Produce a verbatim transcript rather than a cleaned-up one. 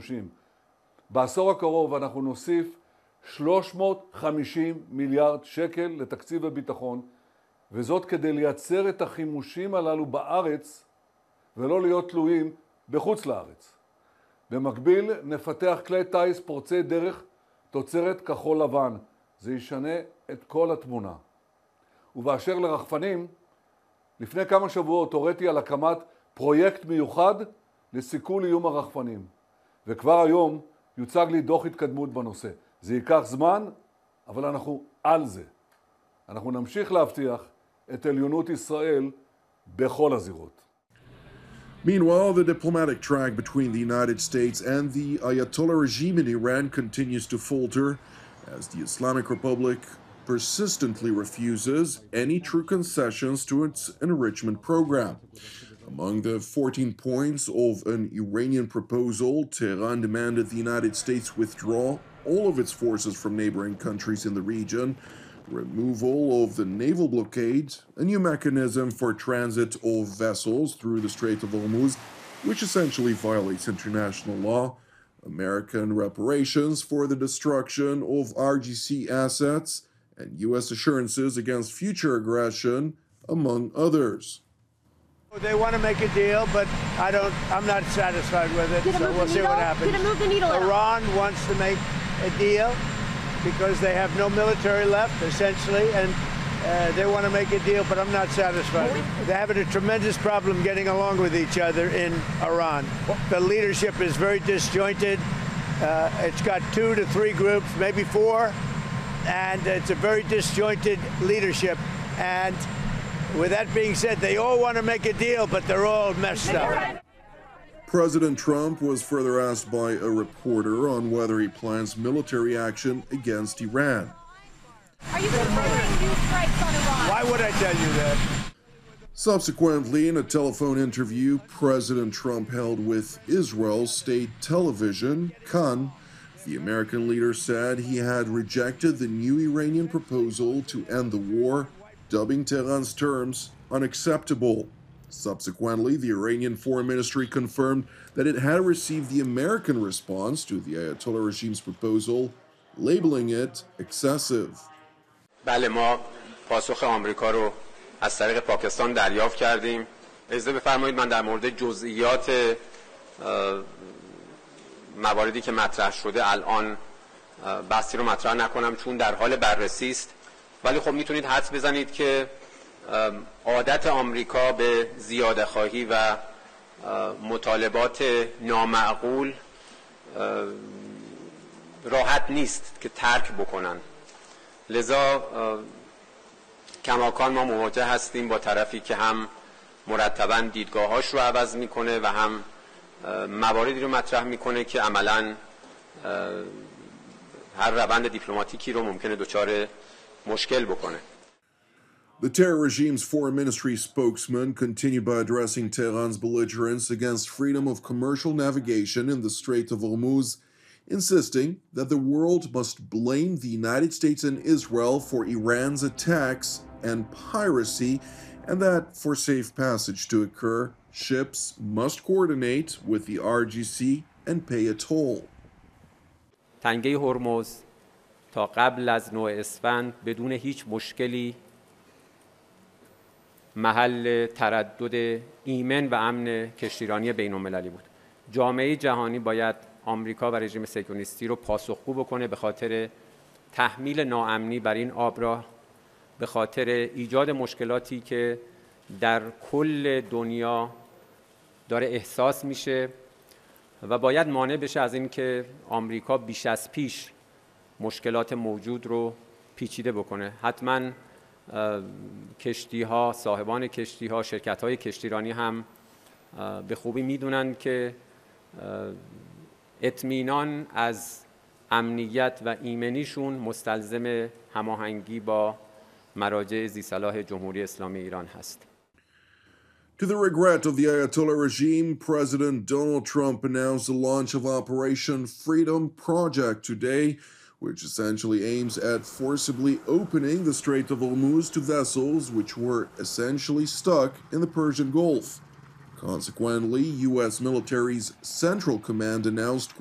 חימושים. בעשור הקרוב אנחנו נוסיף שלוש מאות וחמישים מיליארד שקל לתקציב הביטחון, וזאת כדי לייצר את החימושים הללו בארץ ולא להיות תלויים בחוץ לארץ. במקביל נפתח כלי טייס פורצי דרך תוצרת כחול לבן. זה ישנה את כל התמונה. ובאשר לרחפנים, לפני כמה שבועות הוריתי על הקמת פרויקט מיוחד לסיכול איום הרחפנים. וכבר היום יוצג לי דוח התקדמות בנושא. זה ייקח זמן, אבל אנחנו על זה. אנחנו נמשיך להבטיח את עליונות ישראל בכל הזירות. Meanwhile, the diplomatic track between the United States and the Ayatollah regime in Iran continues to falter as the Islamic Republic persistently refuses any true concessions to its enrichment program. Among the fourteen points of an Iranian proposal, Tehran demanded the United States withdraw all of its forces from neighboring countries in the region, removal of the naval blockade, a new mechanism for transit of vessels through the Strait of Hormuz, which essentially violates international law, American reparations for the destruction of R G C assets, and U S assurances against future aggression, among others. They want to make a deal, but I don't, I'm not satisfied with it, so we'll see what happens. Did it move the needle? Iran wants to make a deal because they have no military left, essentially, and uh, they want to make a deal, but I'm not satisfied. They're having a tremendous problem getting along with each other in Iran. The leadership is very disjointed. Uh, it's got two to three groups, maybe four, and it's a very disjointed leadership. And with that being said, they all want to make a deal, but they're all messed up. President Trump was further asked by a reporter on whether he plans military action against Iran. Are you considering new strikes on Iran? Why would I tell you that? Subsequently, in a telephone interview President Trump held with Israel's state television, Kan, the American leader said he had rejected the new Iranian proposal to end the war, dubbing Tehran's terms unacceptable. Subsequently, the Iranian Foreign Ministry confirmed that it had received the American response to the Ayatollah regime's proposal, labeling it excessive. بله ما پاسخ آمریکا رو از طریق پاکستان دریافت کردیم. اجازه بفرمایید من در مورد جزئیات مواردی که مطرح شده الان بحثی رو مطرح نکنم چون در حال بررسی است. ولی خب میتونید حدس بزنید که عادت آمریکا به زیاده‌خواهی و مطالبات نامعقول راحت نیست که ترک بکنن. لذا کماکان ما مواجه هستیم با طرفی که هم مرتباً دیدگاهاش رو عوض میکنه و هم مواردی رو مطرح میکنه که عملاً هر روند دیپلماتیکی رو ممکنه دچار مشکل بکنه. The terror regime's foreign ministry spokesman continued by addressing Tehran's belligerence against freedom of commercial navigation in the Strait of Hormuz, insisting that the world must blame the United States and Israel for Iran's attacks and piracy, and that for safe passage to occur, ships must coordinate with the R G C and pay a toll. تنگه هرمز تا قبل از نو اسفند بدون هیچ مشکلی محل تردد ایمن و امن کشتیرانی بین‌المللی بود. جامعه جهانی باید آمریکا و رژیم صهیونیستی رو پاسخگو بکنه به خاطر تحمیل ناامنی بر این آبراه، به خاطر ایجاد مشکلاتی که در کل دنیا داره احساس میشه و باید مانع بشه از این که آمریکا بیش از پیش مشکلات موجود رو پیچیده بکنه. حتما کشتی ها، صاحبان کشتی ها، شرکت های کشتیرانی هم به خوبی میدونن که اطمینان از امنیت و ایمنیشون مستلزم هماهنگی با مراجع ذی‌صلاح جمهوری اسلامی ایران هست. To the regret of the Ayatollah regime, President Donald Trump announced the launch of Operation Freedom Project today, which essentially aims at forcibly opening the Strait of Hormuz to vessels which were essentially stuck in the Persian Gulf. Consequently, U S military's Central Command announced